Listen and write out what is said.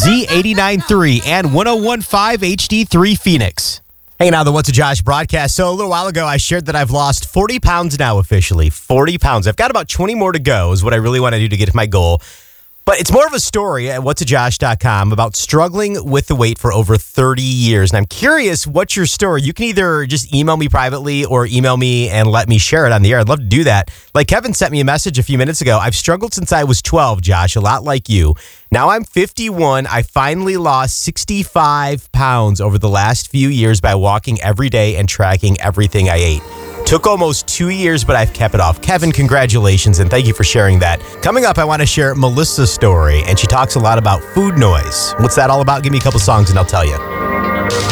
Z89.3 and 101.5 HD3 Phoenix. Hey, now the What's a Josh broadcast. So a little while ago, I shared that I've lost 40 pounds now officially. 40 pounds. I've got about 20 more to go is what I really want to do to get to my goal. But it's more of a story at whatsajosh.com about struggling with the weight for over 30 years. And I'm curious, what's your story? You can either just email me privately or email me and let me share it on the air. I'd love to do that. Like Kevin sent me a message a few minutes ago. I've struggled since I was 12, Josh, a lot like you. Now I'm 51. I finally lost 65 pounds over the last few years by walking every day and tracking everything I ate. Took almost 2 years, but I've kept it off. Kevin, congratulations, and thank you for sharing that. Coming up, I want to share Melissa's story, and she talks a lot about food noise. What's that all about? Give me a couple songs, and I'll tell you.